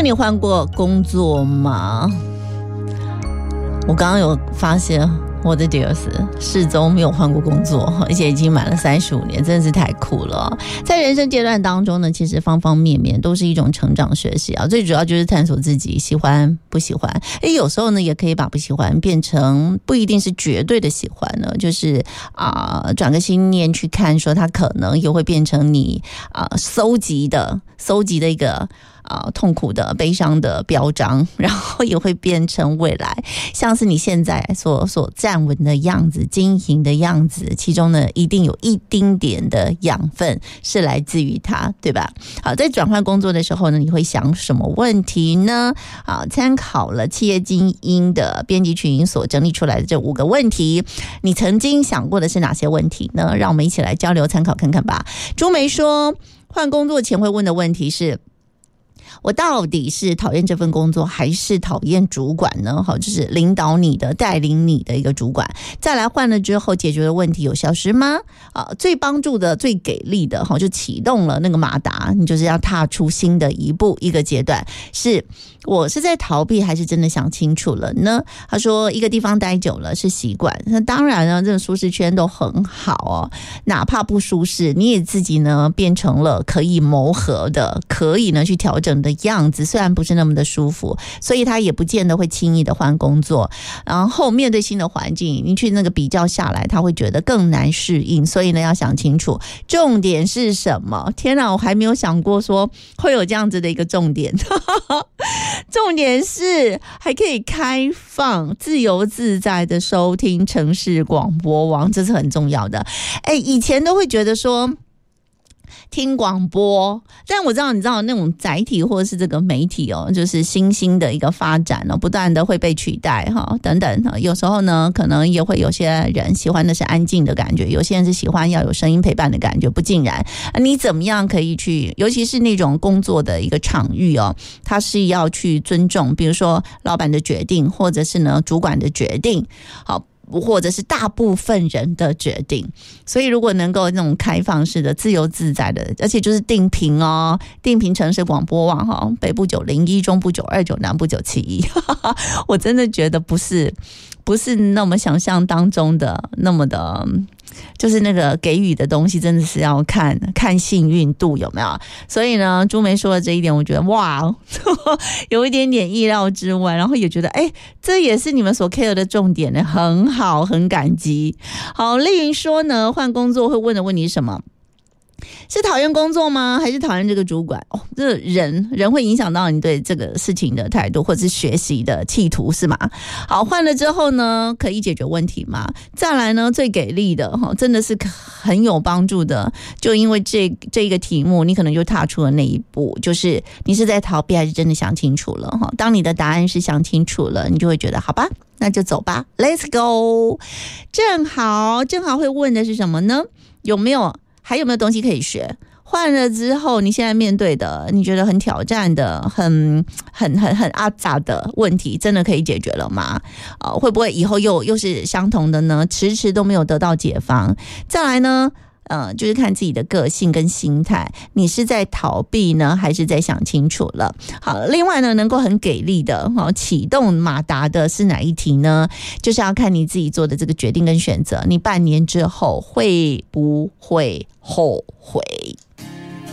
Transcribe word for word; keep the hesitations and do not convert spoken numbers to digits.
你换过工作吗？我刚刚有发现我的第二次世宗没有换过工作，而且已经满了三十五年，真的是太酷了、哦。在人生阶段当中呢，其实方方面面都是一种成长学习啊。最主要就是探索自己喜欢不喜欢，诶，有时候呢也可以把不喜欢变成不一定是绝对的喜欢呢，就是啊、呃、转个心念去看，说它可能也会变成你啊、呃、搜集的搜集的一个。啊、呃，痛苦的、悲伤的标章，然后也会变成未来，像是你现在所所站稳的样子、经营的样子，其中呢，一定有一丁点的养分是来自于它，对吧？好，在转换工作的时候呢，你会想什么问题呢？啊，参考了企业精英的编辑群所整理出来的这五个问题，你曾经想过的是哪些问题呢？让我们一起来交流参考看看吧。朱梅说，换工作前会问的问题是，我到底是讨厌这份工作还是讨厌主管呢？好，就是领导你的、带领你的一个主管。再来换了之后，解决的问题有消失吗？啊，最帮助的、最给力的，好，就启动了那个马达，你就是要踏出新的一步一个阶段。是我是在逃避，还是真的想清楚了呢？他说，一个地方待久了是习惯，那当然呢，这个舒适圈都很好哦，哪怕不舒适，你也自己呢变成了可以谋合的，可以呢去调整的样子，虽然不是那么的舒服，所以他也不见得会轻易的换工作。然后面对新的环境，你去那个比较下来，他会觉得更难适应。所以呢，要想清楚重点是什么。天哪，我还没有想过说会有这样子的一个重点。重点是还可以开放、自由自在的收听城市广播网，这是很重要的。哎，以前都会觉得说，听广播，但我知道你知道那种载体或者是这个媒体哦，就是新兴的一个发展哦，不断的会被取代哈，等等。有时候呢，可能也会有些人喜欢的是安静的感觉，有些人是喜欢要有声音陪伴的感觉，不尽然。你怎么样可以去，尤其是那种工作的一个场域哦，它是要去尊重，比如说老板的决定，或者是呢主管的决定，好。或者是大部分人的决定，所以如果能够那种开放式的、自由自在的，而且就是定频哦，定频城市广播网哈，北部九零一，中部九二九，南部九七一，我真的觉得不是不是那么想象当中的那么的。就是那个给予的东西真的是要看看幸运度有没有，所以呢朱梅说的这一点我觉得哇有一点点意料之外，然后也觉得哎，这也是你们所 care 的重点呢，很好，很感激。好，丽云说呢，换工作会问的问题是什么？是讨厌工作吗？还是讨厌这个主管？哦，这人人会影响到你对这个事情的态度，或者是学习的企图，是吗？好，换了之后呢，可以解决问题吗？再来呢，最给力的哈，真的是很有帮助的。就因为这这个题目，你可能就踏出了那一步，就是你是在逃避，还是真的想清楚了哈？当你的答案是想清楚了，你就会觉得好吧，那就走吧 ，Let's go。正好正好会问的是什么呢？有没有？还有没有东西可以学？换了之后，你现在面对的，你觉得很挑战的、很很很很阿杂的问题，真的可以解决了吗？呃，会不会以后又又是相同的呢？迟迟都没有得到解放。再来呢？呃，就是看自己的个性跟心态，你是在逃避呢，还是在想清楚了？好，另外呢，能够很给力的，好启动马达的是哪一题呢？就是要看你自己做的这个决定跟选择，你半年之后会不会后悔？